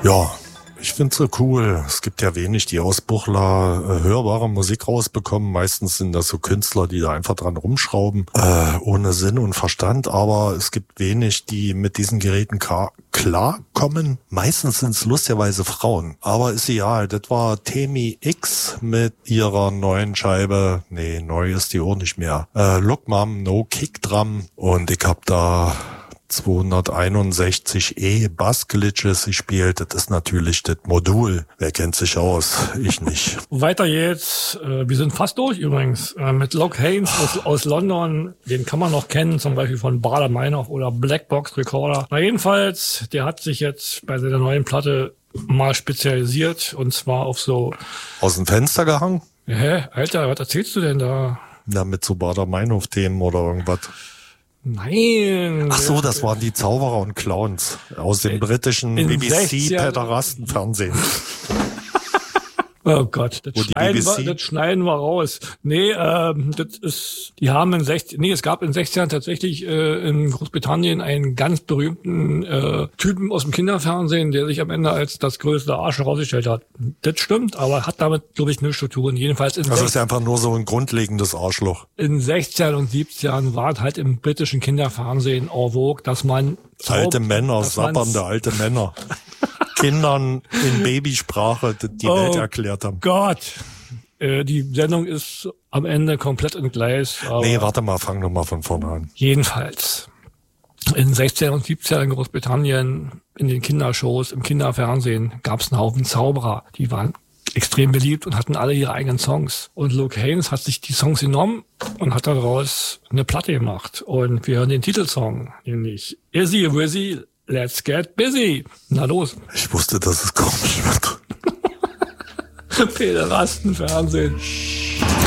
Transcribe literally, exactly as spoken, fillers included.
Ja, ich find's so cool. Es gibt ja wenig, die aus Buchla äh, hörbare Musik rausbekommen. Meistens sind das so Künstler, die da einfach dran rumschrauben, äh, ohne Sinn und Verstand. Aber es gibt wenig, die mit diesen Geräten ka- klarkommen. Meistens sind's lustigerweise Frauen. Aber ist egal. Das war Temi X mit ihrer neuen Scheibe. Nee, neu ist die auch nicht mehr. Äh, Look Mom, No Kick Drum. Und ich hab da zweihunderteinundsechzig E Bass-Glitches gespielt. Das ist natürlich das Modul. Wer kennt sich aus? Ich nicht. Weiter geht's. Äh, wir sind fast durch übrigens. Äh, mit Luke Haynes aus, aus London. Den kann man noch kennen, zum Beispiel von Bader Meinhof oder Blackbox Recorder. Na jedenfalls, der hat sich jetzt bei seiner neuen Platte mal spezialisiert. Und zwar auf so... Aus dem Fenster gehangen? Hä? Alter, was erzählst du denn da? Na, mit so Bader Meinhof-Themen oder irgendwas. Nein. Ach so, das waren die Zauberer und Clowns aus dem britischen B B C-Pederastenfernsehen. Oh Gott, das Wo die schneiden, B B C wir, das schneiden wir raus. Nee, ähm, das ist, die haben in sechzig, nee, es gab in sechzig tatsächlich äh, in Großbritannien einen ganz berühmten äh, Typen aus dem Kinderfernsehen, der sich am Ende als das größte Arsch herausgestellt hat. Das stimmt, aber hat damit, glaube ich, nichts zu tun. Jedenfalls in Das ist ja einfach nur so ein grundlegendes Arschloch. In sechzigern und siebzigern war es halt im britischen Kinderfernsehen en vogue, dass man Alte Zauber- Männer, dass man- sabbernde alte Männer. Kindern in Babysprache die Oh Welt erklärt haben. Gott, äh, die Sendung ist am Ende komplett entgleist. Aber Nee, warte mal, fang noch mal von vorne an. jedenfalls. In den sechzigern und siebzigern in Großbritannien, in den Kindershows, im Kinderfernsehen, gab es einen Haufen Zauberer. Die waren extrem beliebt und hatten alle ihre eigenen Songs. Und Luke Haynes hat sich die Songs genommen und hat daraus eine Platte gemacht. Und wir hören den Titelsong, nämlich Izzy Wizzy, Let's Get Busy. Na los. Ich wusste, dass es komisch wird. Pederastenfernsehen.